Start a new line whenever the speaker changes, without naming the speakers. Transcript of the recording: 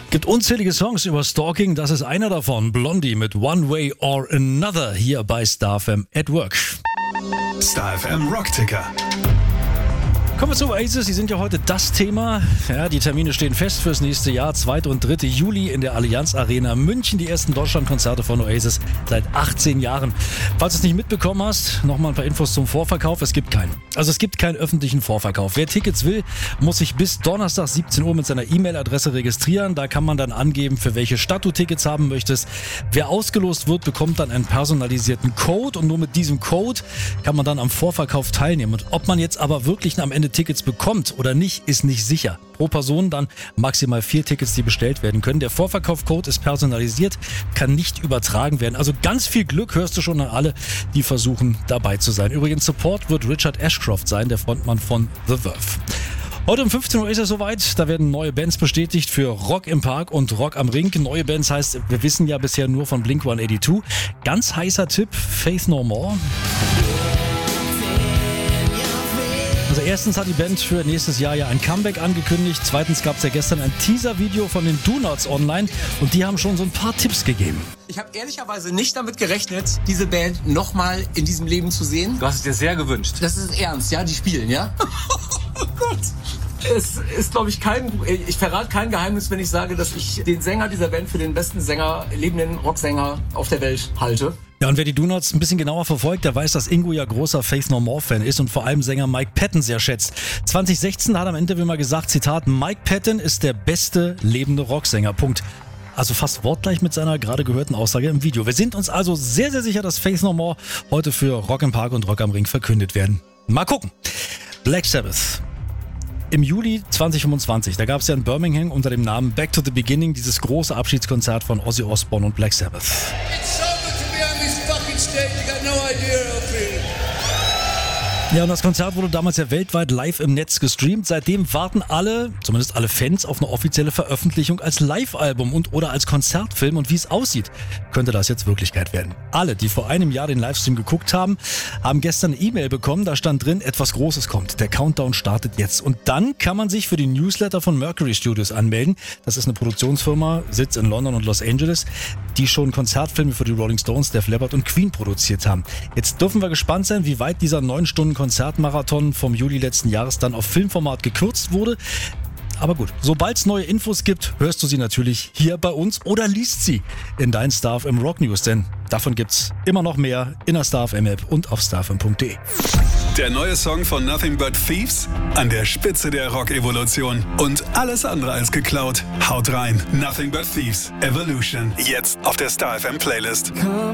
Gibt unzählige Songs über Stalking, das ist einer davon. Blondie mit One Way or Another hier bei Star FM at Work.
Star FM Rockticker.
Kommen wir zu Oasis, die sind ja heute das Thema. Ja, die Termine stehen fest fürs nächste Jahr, 2. und 3. Juli in der Allianz Arena München. Die ersten Deutschlandkonzerte von Oasis seit 18 Jahren. Falls du es nicht mitbekommen hast, nochmal ein paar Infos zum Vorverkauf. Es gibt keinen. Also es gibt keinen öffentlichen Vorverkauf. Wer Tickets will, muss sich bis Donnerstag 17 Uhr mit seiner E-Mail-Adresse registrieren. Da kann man dann angeben, für welche Stadt du Tickets haben möchtest. Wer ausgelost wird, bekommt dann einen personalisierten Code und nur mit diesem Code kann man dann am Vorverkauf teilnehmen. Und ob man jetzt aber wirklich am Ende Tickets bekommt oder nicht, ist nicht sicher. Pro Person dann maximal 4 Tickets, die bestellt werden können. Der Vorverkaufcode ist personalisiert, kann nicht übertragen werden. Also ganz viel Glück hörst du schon an alle, die versuchen dabei zu sein. Übrigens, Support wird Richard Ashcroft sein, der Frontmann von The Verve. Heute um 15 Uhr ist es soweit, da werden neue Bands bestätigt für Rock im Park und Rock am Ring. Neue Bands heißt, wir wissen ja bisher nur von Blink-182. Ganz heißer Tipp, Faith No More. Also erstens hat die Band für nächstes Jahr ja ein Comeback angekündigt. Zweitens gab es ja gestern ein Teaser-Video von den Do-Nots online und die haben schon so ein paar Tipps gegeben.
Ich habe ehrlicherweise nicht damit gerechnet, diese Band nochmal in diesem Leben zu sehen.
Du hast es dir sehr gewünscht.
Das ist ernst, ja? Die spielen, ja? Oh Gott. Es ist, glaube ich, ich verrate kein Geheimnis, wenn ich sage, dass ich den Sänger dieser Band für den besten lebenden Rocksänger auf der Welt halte.
Ja, und wer die Do-Nots ein bisschen genauer verfolgt, der weiß, dass Ingo ja großer Faith No More Fan ist und vor allem Sänger Mike Patton sehr schätzt. 2016 hat er im Interview mal gesagt, Zitat, Mike Patton ist der beste lebende Rocksänger, Punkt. Also fast wortgleich mit seiner gerade gehörten Aussage im Video. Wir sind uns also sehr, sehr sicher, dass Faith No More heute für Rock im Park und Rock am Ring verkündet werden. Mal gucken. Black Sabbath. Im Juli 2025, da gab es ja in Birmingham unter dem Namen Back to the Beginning dieses große Abschiedskonzert von Ozzy Osbourne und Black Sabbath. Ja, und das Konzert wurde damals ja weltweit live im Netz gestreamt. Seitdem warten alle, zumindest alle Fans, auf eine offizielle Veröffentlichung als Live-Album und oder als Konzertfilm. Und wie es aussieht, könnte das jetzt Wirklichkeit werden. Alle, die vor einem Jahr den Livestream geguckt haben, haben gestern eine E-Mail bekommen. Da stand drin, etwas Großes kommt. Der Countdown startet jetzt. Und dann kann man sich für die Newsletter von Mercury Studios anmelden. Das ist eine Produktionsfirma, Sitz in London und Los Angeles, die schon Konzertfilme für die Rolling Stones, Def Leppard und Queen produziert haben. Jetzt dürfen wir gespannt sein, wie weit dieser 9 Stunden Konzertmarathon vom Juli letzten Jahres dann auf Filmformat gekürzt wurde. Aber gut, sobald es neue Infos gibt, hörst du sie natürlich hier bei uns oder liest sie in deinen Star FM Rock News, denn davon gibt's immer noch mehr in der Star FM App und auf starfm.de.
Der neue Song von Nothing But Thieves an der Spitze der Rock-Evolution und alles andere als geklaut. Haut rein. Nothing But Thieves Evolution. Jetzt auf der Star FM Playlist.